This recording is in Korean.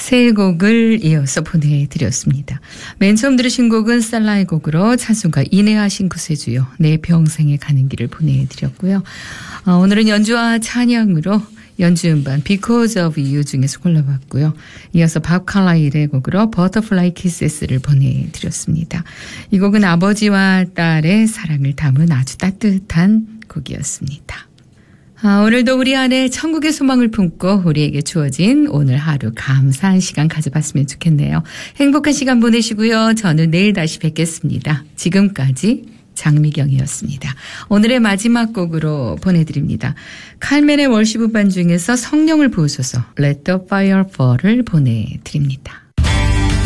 세 곡을 이어서 보내드렸습니다. 맨 처음 들으신 곡은 살라의 곡으로 찬송가 인내하신 구세주여 내 평생에 가는 길을 보내드렸고요. 오늘은 연주와 찬양으로 연주음반 Because of You 중에서 골라봤고요. 이어서 밥 칼라일의 곡으로 Butterfly Kisses를 보내드렸습니다. 이 곡은 아버지와 딸의 사랑을 담은 아주 따뜻한 곡이었습니다. 오늘도 우리 안에 천국의 소망을 품고 우리에게 주어진 오늘 하루 감사한 시간 가져봤으면 좋겠네요. 행복한 시간 보내시고요. 저는 내일 다시 뵙겠습니다. 지금까지 장미경이었습니다. 오늘의 마지막 곡으로 보내드립니다. 칼멘의 월시브 반 중에서 성령을 부으소서 Let the Fire Fall을 보내드립니다.